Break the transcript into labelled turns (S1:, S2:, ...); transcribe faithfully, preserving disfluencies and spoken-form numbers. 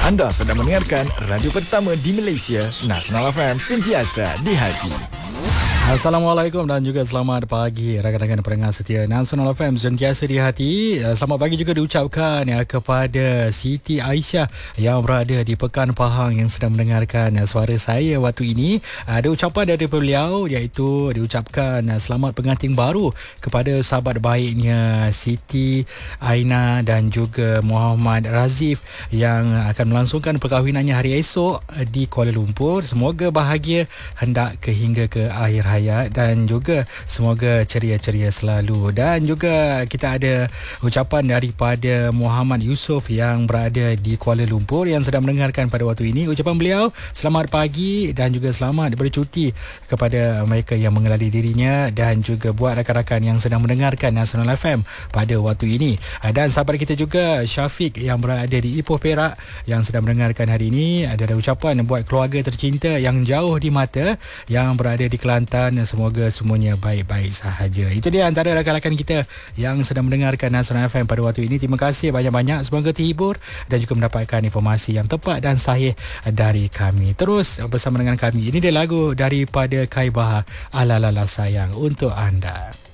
S1: Anda sedang mendengarkan radio pertama di Malaysia, Nasional F M, sentiasa di hati.
S2: Assalamualaikum dan juga selamat pagi rakan-rakan pendengar setia Nasional F M sentiasa di hati. Selamat pagi juga diucapkan ya kepada Siti Aisyah yang berada di Pekan Pahang yang sedang mendengarkan suara saya waktu ini. Ada ucapan dari beliau iaitu diucapkan selamat pengantin baru kepada sahabat baiknya Siti Aina dan juga Muhammad Razif yang akan melangsungkan perkahwinannya hari esok di Kuala Lumpur. Semoga bahagia hendak ke hingga ke akhir hayat dan juga semoga ceria-ceria selalu. Dan juga kita ada ucapan daripada Muhammad Yusof yang berada di Kuala Lumpur yang sedang mendengarkan pada waktu ini. Ucapan beliau, selamat pagi dan juga selamat bercuti kepada mereka yang mengenali dirinya dan juga buat rakan-rakan yang sedang mendengarkan Nasional F M pada waktu ini. Dan sahabat kita juga Syafiq yang berada di Ipoh Perak yang sedang mendengarkan hari ini. Ada ucapan buat keluarga tercinta yang jauh di mata yang berada di Kelantan. Semoga semuanya baik-baik sahaja. Itu dia antara rakan-rakan kita yang sedang mendengarkan Nasional F M pada waktu ini. Terima kasih banyak-banyak. Semoga terhibur dan juga mendapatkan informasi yang tepat dan sahih dari kami. Terus bersama dengan kami. Ini dia lagu daripada Kai Bahar, Ala Lala Sayang untuk anda.